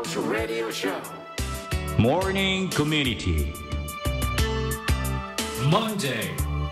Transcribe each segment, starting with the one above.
Radio Show Morning Community Monday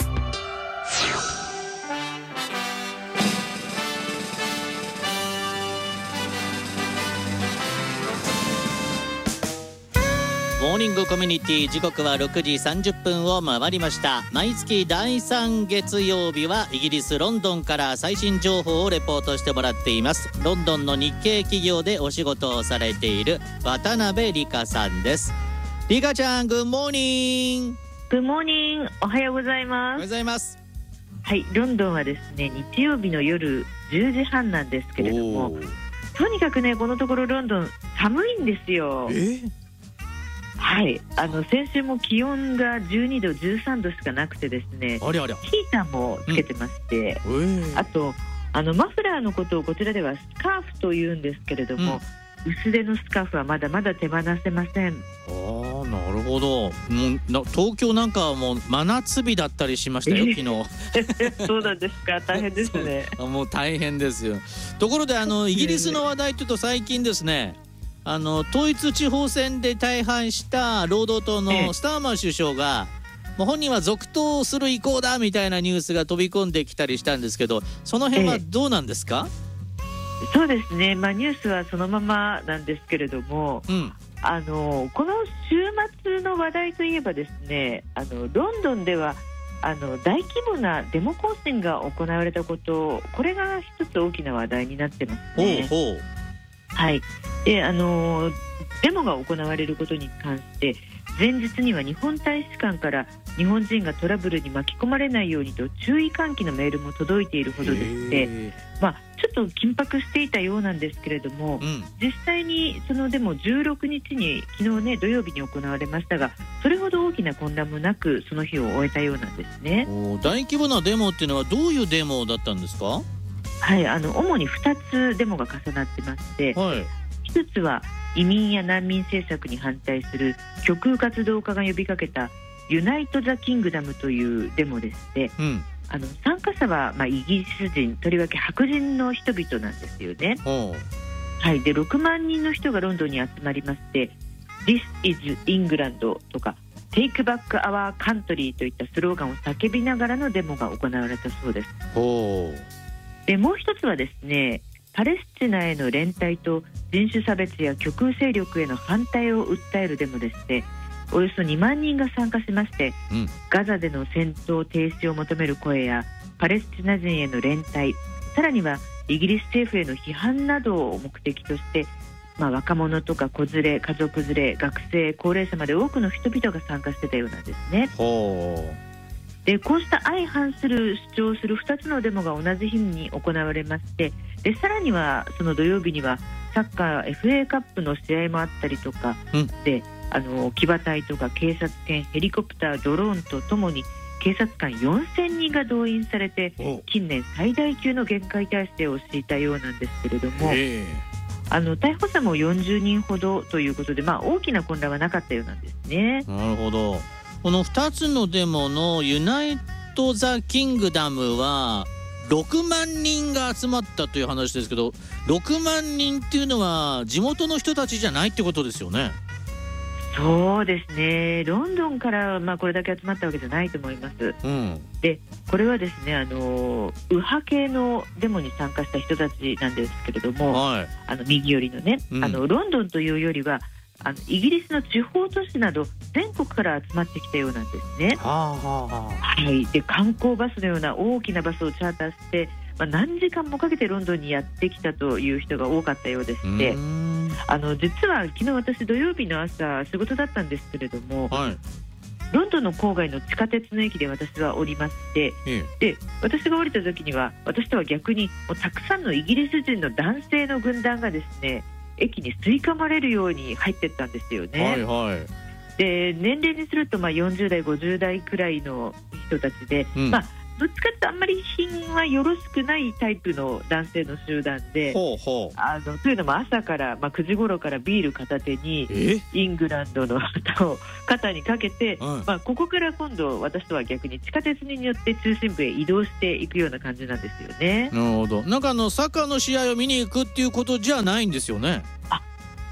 モーニングコミュニティ、時刻は6時30分を回りました。毎月第3月曜日はイギリスロンドンから最新情報をレポートしてもらっています。ロンドンの日系企業でお仕事をされている渡辺理香さんです。理香ちゃん、グッモーニング。 グッモーニング、おはようございおはます。 ようございます。 はい、ロンドンはですね、日曜日の夜10時半なんですけれども、とにかくね、このところロンドン寒いんですよ。はい、先週も気温が12度13度しかなくてですね、 ありゃありゃ、 ヒーターもつけてまして、あとマフラーのことをこちらではスカーフというんですけれども、薄手のスカーフはまだまだ手放せません。 なるほど。東京なんかはもう真夏日だったりしましたよ、昨日。 そうなんですか、大変ですね。 もう大変ですよ。ところでイギリスの話題というと、最近ですね、統一地方選で大敗した労働党のスターマー首相が、もう本人は続投する意向だみたいなニュースが飛び込んできたりしたんですけど、その辺はどうなんですか？ そうですね、ニュースはそのままなんですけれども、この週末の話題といえばですね、ロンドンでは大規模なデモ行進が行われたこと、これが一つ大きな話題になってますね。はい、でデモが行われることに関して前日には日本大使館から日本人がトラブルに巻き込まれないようにと注意喚起のメールも届いているほどでして、ちょっと緊迫していたようなんですけれども、実際にそのデモ16日に昨日ね、土曜日に行われましたが、それほど大きな混乱もなくその日を終えたようなんですね。 大規模なデモっていうのはどういうデモだったんですか？ はい、主に2つデモが重なってまして、一つは移民や難民政策に反対する極右活動家が呼びかけたユナイト・ザ・キングダムというデモでして、参加者はイギリス人、とりわけ白人の人々なんですよね。はい、で6万人の人がロンドンに集まりまして This is England とか Take back our country といったスローガンを叫びながらのデモが行われたそうです。でもう一つはですね、パレスチナへの連帯と人種差別や極右勢力への反対を訴えるデモでして、およそ2万人が参加しまして、ガザでの戦闘停止を求める声やパレスチナ人への連帯、さらにはイギリス政府への批判などを目的として、若者とか子連れ、家族連れ、学生、高齢者まで多くの人々が参加してたようなんですね。でこうした相反する主張をする2つのデモが同じ日に行われまして、でさらにはその土曜日にはサッカー FA カップの試合もあったりとか、で騎馬隊とか警察犬、ヘリコプター、ドローンとともに警察官4000人が動員されて、近年最大級の厳戒態勢を敷いたようなんですけれども、逮捕者も40人ほどということで、大きな混乱はなかったようなんですね。 なるほど。この2つのデモのユナイト・ザ・キングダムは6万人が集まったという話ですけど、6万人っていうのは地元の人たちじゃないってことですよね？ そうですね、ロンドンからこれだけ集まったわけじゃないと思います。でこれはですね、右派系のデモに参加した人たちなんですけれども、右寄りのね、ロンドンというよりはイギリスの地方都市など全国から集まってきたようなんですね。で観光バスのような大きなバスをチャーターして、何時間もかけてロンドンにやってきたという人が多かったようでして、実は昨日私土曜日の朝仕事だったんですけれども、ロンドンの郊外の地下鉄の駅で私は降りまして、で私が降りた時には私とは逆にたくさんのイギリス人の男性の軍団がですね、駅に吸い込まれるように入ってったんですよね。で年齢にすると40代50代くらいの人たちで、どっちかというとあんまり品はよろしくないタイプの男性の集団で、というのも朝から、9時頃からビール片手にイングランドの旗を肩にかけて、ここから今度私とは逆に地下鉄によって中心部へ移動していくような感じなんですよね。 なるほど。なんかサッカーの試合を見に行くっていうことじゃないんですよね。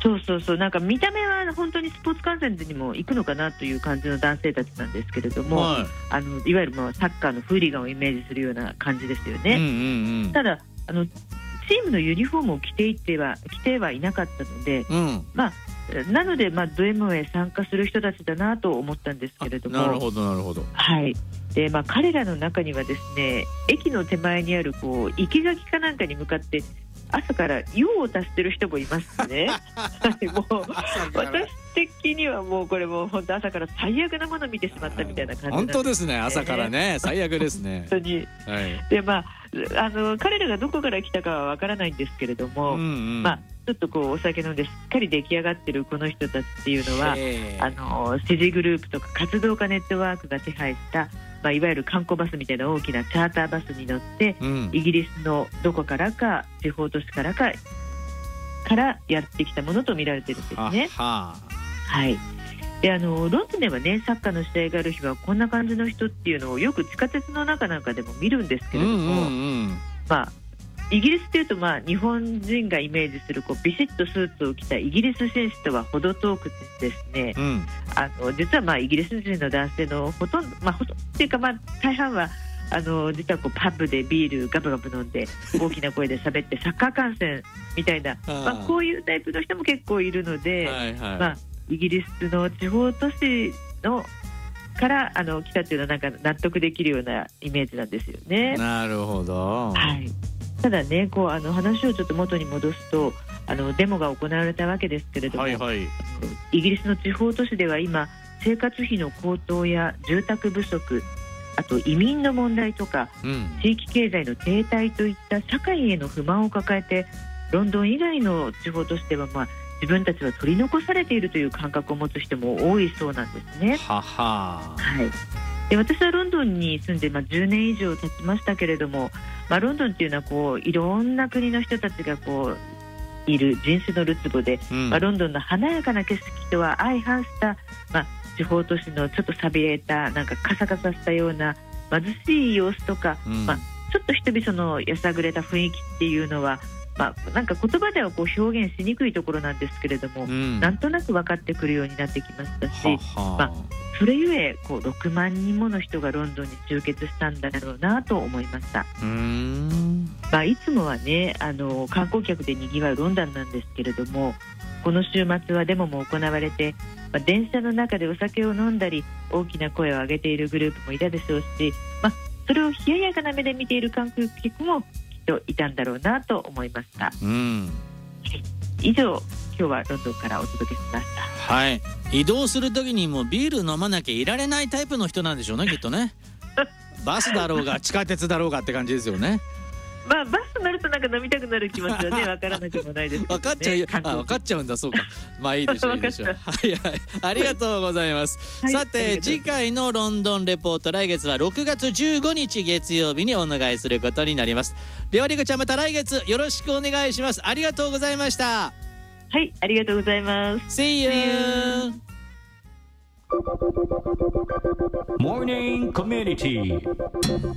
そうなんか見た目は本当にスポーツ観戦にも行くのかなという感じの男性たちなんですけれども、いわゆるサッカーのフーリガンをイメージするような感じですよね。ただチームのユニフォームを着てはいなかったので、なのでド M へ参加する人たちだなと思ったんですけれども。 なるほど。 で彼らの中にはですね、駅の手前にある生け垣かなんかに向かって朝から用を足してる人もいますね。もう私的にはもうこれもう本当朝から最悪なものを見てしまったみたいな感じなんですね。 本当ですね、朝からね、最悪ですね。 本当に。で彼らがどこから来たかはわからないんですけれども、ちょっとお酒飲んでしっかり出来上がってるこの人たちっていうのは支持グループとか活動家ネットワークが手配したいわゆる観光バスみたいな大きなチャーターバスに乗って、イギリスのどこからか地方都市からやってきたものと見られてるんですね。でロンドンではね、サッカーの試合がある日はこんな感じの人っていうのをよく地下鉄の中なんかでも見るんですけれども、イギリスっていうと日本人がイメージするビシッとスーツを着たイギリス紳士とは程遠くてですね、実はイギリス人の男性のほとんどっていうか大半は実はパブでビールガブガブ飲んで大きな声で喋ってサッカー観戦みたいなこういうタイプの人も結構いるので、イギリスの地方都市から来たっていうのはなんか納得できるようなイメージなんですよね。 なるほど。 ただね、話をちょっと元に戻すとデモが行われたわけですけれども、イギリスの地方都市では今生活費の高騰や住宅不足、あと移民の問題とか、地域経済の停滞といった社会への不満を抱えて、ロンドン以外の地方都市では自分たちは取り残されているという感覚を持つ人も多いそうなんですね。で私はロンドンに住んで10年以上経ちましたけれども、ロンドンっていうのはいろんな国の人たちがいる人種のるつぼで、ロンドンの華やかな景色とは相反した、地方都市のちょっと寂れたなんかカサカサしたような貧しい様子とか、ちょっと人々のやさぐれた雰囲気っていうのはなんか言葉では表現しにくいところなんですけれども、なんとなく分かってくるようになってきましたし、それゆえ6万人もの人がロンドンに集結したんだろうなと思いました。いつもはね観光客でにぎわうロンドンなんですけれども、この週末はデモも行われて、電車の中でお酒を飲んだり大きな声を上げているグループもいたでしょうし、それを冷ややかな目で見ている観光客もきっといたんだろうなと思いました。以上、今日はロンドンからお届けしました。 移動する時にもビール飲まなきゃいられないタイプの人なんでしょうね、きっとね。バスだろうが地下鉄だろうがって感じですよね。 バス乗るとなんか飲みたくなる気持ちはね分からなくもないですけどね。 分かっちゃうんだ。そうか。いいでしょう、いいでしょう。ありがとうございます。さて次回のロンドンレポート、来月は6月15日月曜日にお願いすることになります。ではりこちゃん、また来月よろしくお願いします。ありがとうございました。 はい、ありがとうございます。 See you. Morning Community.